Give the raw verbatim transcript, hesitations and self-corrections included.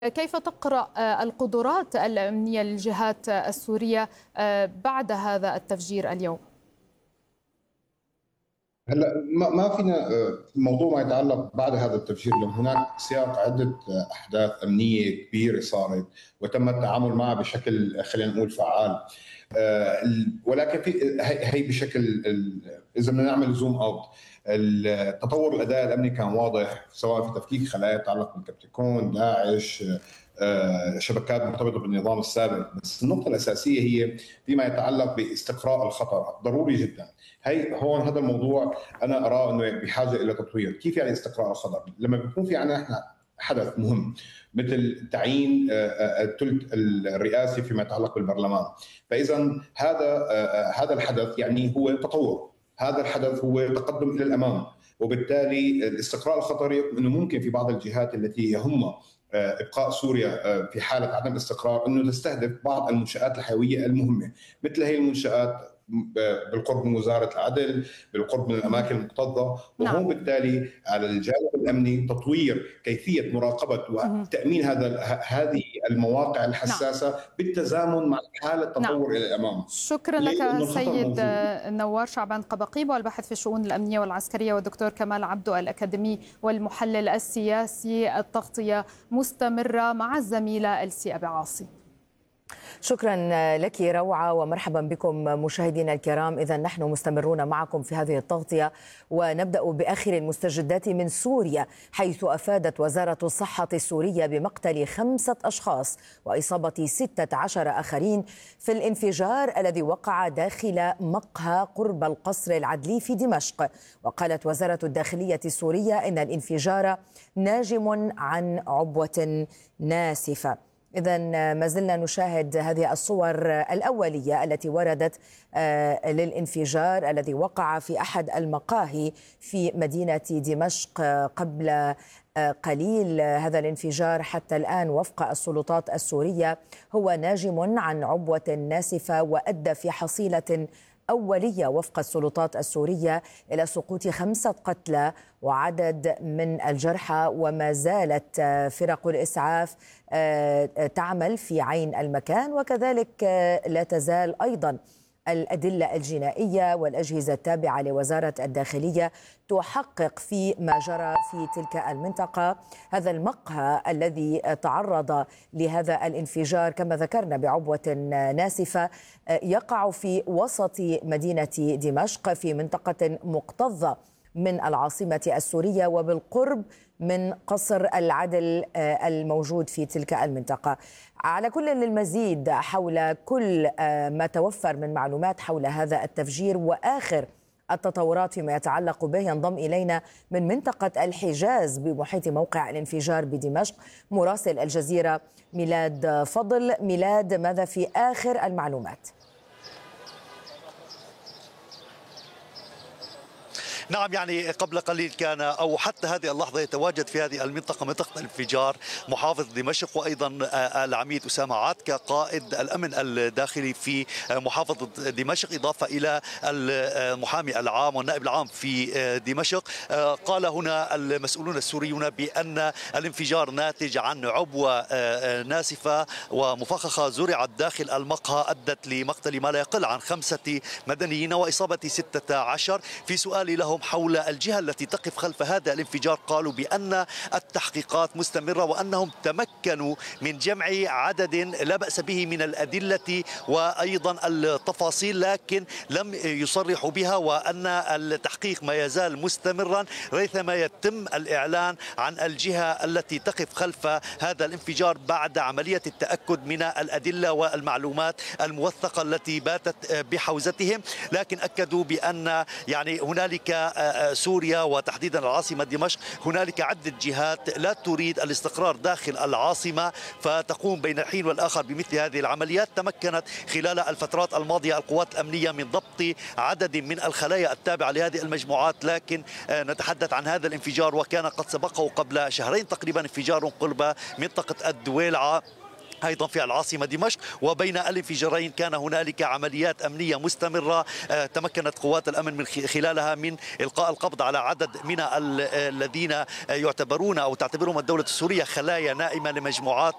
كيف تقرأ القدرات الأمنية للجهات السورية بعد هذا التفجير اليوم؟ هلا ما ما فينا موضوع ما يتعلق بعد هذا التفجير، لأن هناك سياق عده احداث امنيه كبيره صارت وتم التعامل معها بشكل خلينا نقول فعال. ولكن في هي بشكل اذا بدنا نعمل زوم اوت، التطور الاداء الامني كان واضح سواء في تفكيك خلايا تتعلق بالكبتكون، داعش، شبكات مرتبطه بالنظام السابق. بس النقطه الاساسيه هي فيما يتعلق باستقراء الخطر، ضروري جدا. هي هون هذا الموضوع انا اراه انه بحاجه الى تطوير. كيف يعني استقراء الخطر؟ لما بيكون في عندنا احنا حدث مهم مثل تعيين الثلث الرئاسي فيما يتعلق بالبرلمان، فاذا هذا هذا الحدث يعني هو تطور، هذا الحدث هو تقدم الى الامام، وبالتالي الاستقراء الخطري انه ممكن في بعض الجهات التي يهم ابقاء سوريا في حاله عدم استقرار انه تستهدف بعض المنشات الحيويه المهمه، مثل هي المنشات بالقرب من وزاره العدل، بالقرب من الاماكن المكتظه. وهون نعم. بالتالي على الجانب الامني تطوير كيفيه مراقبه وتامين هذا هذه المواقع الحساسه نعم. بالتزامن مع حاله التطور نعم. الى الامام. شكرا لك سيد نوار شعبان قبقيب، والباحث في الشؤون الامنيه والعسكريه، والدكتور كمال عبدو الاكاديمي والمحلل السياسي. التغطيه مستمره مع الزميله السي ابي عاصي. شكرا لك روعة، ومرحبا بكم مشاهدينا الكرام. إذا نحن مستمرون معكم في هذه التغطية، ونبدأ بآخر المستجدات من سوريا، حيث أفادت وزارة الصحة السورية بمقتل خمسة أشخاص وإصابة ستة عشر آخرين في الانفجار الذي وقع داخل مقهى قرب القصر العدلي في دمشق. وقالت وزارة الداخلية السورية إن الانفجار ناجم عن عبوة ناسفة. إذن ما زلنا نشاهد هذه الصور الأولية التي وردت للانفجار الذي وقع في أحد المقاهي في مدينة دمشق قبل قليل. هذا الانفجار حتى الآن وفق السلطات السورية هو ناجم عن عبوة ناسفة، وأدى في حصيلة أولية وفق السلطات السورية إلى سقوط خمسة قتلى وعدد من الجرحى. وما زالت فرق الإسعاف تعمل في عين المكان، وكذلك لا تزال أيضا الأدلة الجنائية والأجهزة التابعة لوزارة الداخلية تحقق في ما جرى في تلك المنطقة. هذا المقهى الذي تعرض لهذا الانفجار كما ذكرنا بعبوة ناسفة يقع في وسط مدينة دمشق في منطقة مكتظة من العاصمة السورية وبالقرب من قصر العدل الموجود في تلك المنطقة. على كل للمزيد حول كل ما توفر من معلومات حول هذا التفجير وآخر التطورات فيما يتعلق به ينضم إلينا من منطقة الحجاز بمحيط موقع الانفجار بدمشق مراسل الجزيرة ميلاد فضل. ميلاد، ماذا في آخر المعلومات؟ نعم، يعني قبل قليل كان أو حتى هذه اللحظة يتواجد في هذه المنطقة منطقة الانفجار محافظ دمشق وأيضا العميد أسامة عاتكة قائد الأمن الداخلي في محافظة دمشق، إضافة إلى المحامي العام والنائب العام في دمشق. قال هنا المسؤولون السوريون بأن الانفجار ناتج عن عبوة ناسفة ومفخخة زرعت داخل المقهى أدت لمقتل ما لا يقل عن خمسة مدنيين وإصابة ستة عشر. في سؤالي لهم حول الجهة التي تقف خلف هذا الانفجار قالوا بأن التحقيقات مستمرة وأنهم تمكنوا من جمع عدد لا بأس به من الأدلة وأيضا التفاصيل، لكن لم يصرحوا بها، وأن التحقيق ما يزال مستمرا ريثما يتم الإعلان عن الجهة التي تقف خلف هذا الانفجار بعد عملية التأكد من الأدلة والمعلومات الموثقة التي باتت بحوزتهم. لكن أكدوا بأن يعني هنالك سوريا وتحديدا العاصمة دمشق هنالك عدة جهات لا تريد الاستقرار داخل العاصمة، فتقوم بين الحين والآخر بمثل هذه العمليات. تمكنت خلال الفترات الماضية القوات الأمنية من ضبط عدد من الخلايا التابعة لهذه المجموعات، لكن نتحدث عن هذا الانفجار وكان قد سبقه قبل شهرين تقريبا انفجار قرب منطقة الدويلعة أيضا في العاصمة دمشق. وبين الانفجارين كان هنالك عمليات أمنية مستمرة تمكنت قوات الأمن من خلالها من إلقاء القبض على عدد من الذين يعتبرون أو تعتبرهم الدولة السورية خلايا نائمة لمجموعات